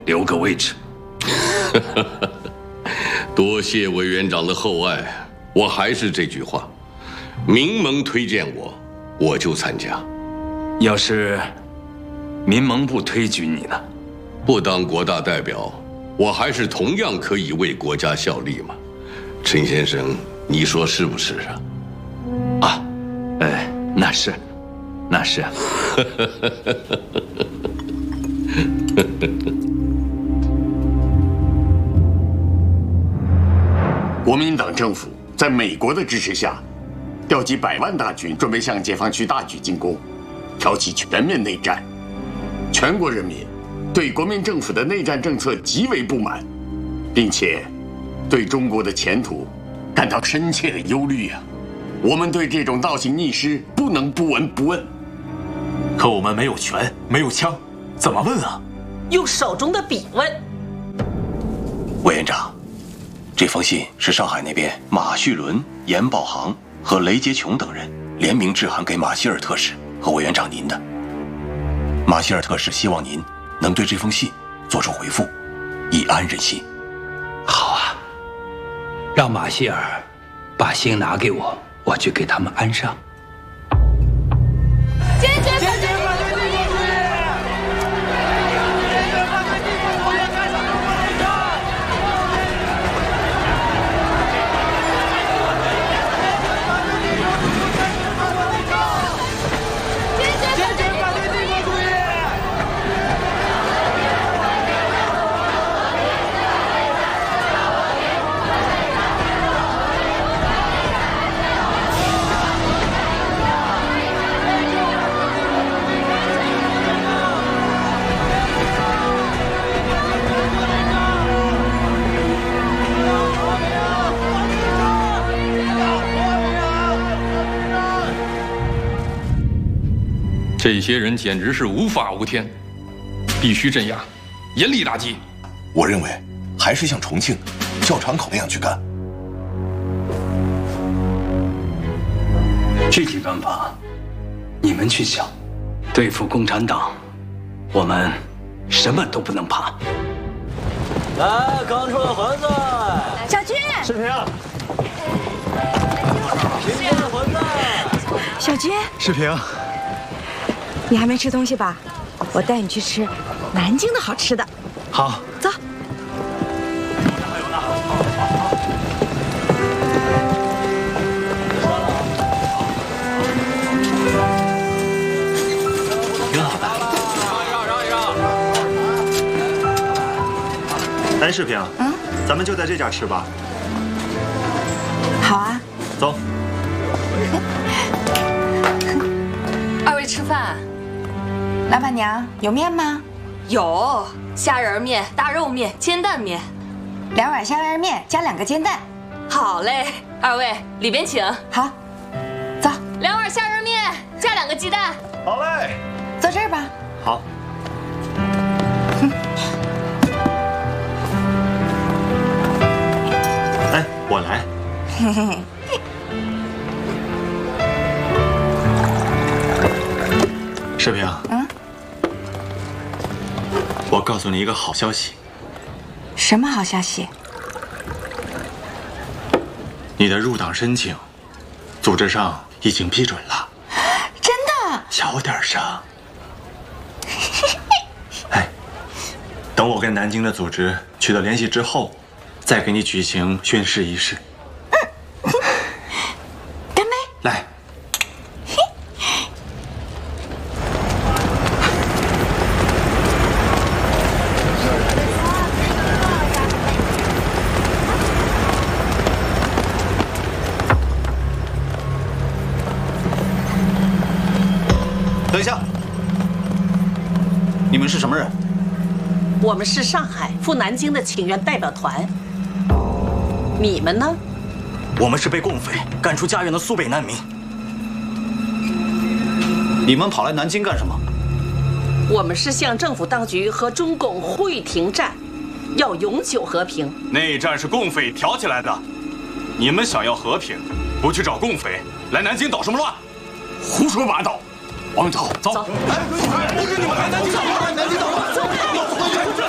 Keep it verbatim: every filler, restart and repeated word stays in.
留个位置。 多谢委员长的厚爱，我还是这句话，民盟推荐我，我就参加。 要是民盟不推举你呢？ 不当国大代表，我还是同样可以为国家效力嘛。陈先生，你说是不是啊？ 啊，哎，那是，那是。 国民党政府在美国的支持下，调集百万大军，准备向解放区大举进攻，挑起全面内战。全国人民对国民政府的内战政策极为不满，并且对中国的前途感到深切的忧虑啊！我们对这种倒行逆施不能不闻不问。 可我们没有权，没有枪，怎么问啊？ 用手中的笔问。 委员长，这封信是上海那边马旭伦、严宝航和雷杰琼等人联名致函给马歇尔特使和委员长您的。马歇尔特使希望您能对这封信做出回复，以安人心。 好啊，让马歇尔把信拿给我，我去给他们安上。 坚决反对！ 这些人简直是无法无天，必须镇压，严厉打击。 我认为还是像重庆、校场口那样去干。 具体办法，你们去想。对付共产党，我们什么都不能怕。 来，刚出的馄饨。 小军， 视频。新鲜的馄饨。 小军， 视频。 你还没吃东西吧？我带你去吃南京的好吃的。 好， 走。 挺好的。 让让让！ 哎，视频， 嗯， 咱们就在这家吃吧。 好啊。 走。 二位吃饭。 老板娘，有面吗？ 有，虾仁面、大肉面、煎蛋面， 两碗虾仁面加两个煎蛋。 好嘞，二位里边请。 好，走。 两碗虾仁面加两个鸡蛋。 好嘞， 坐这儿吧。 好。哎，我来。 嘿嘿嘿。 视频。 嗯。 我告诉你一个好消息。 什么好消息？ 你的入党申请，组织上已经批准了。 真的？ 小点声。哎，等我跟南京的组织取得联系之后，再给你举行宣誓仪式。 嗯。干杯！ 来。 等一下，你们是什么人？ 我们是上海赴南京的请愿代表团。你们呢？ 我们是被共匪赶出家园的苏北难民。你们跑来南京干什么？ 我们是向政府当局和中共呼吁停战，要永久和平。 内战是共匪挑起来的，你们想要和平，不去找共匪，来南京捣什么乱？ 胡说八道！我们走走。 走！哎，不跟你们来南京捣乱，南京捣乱。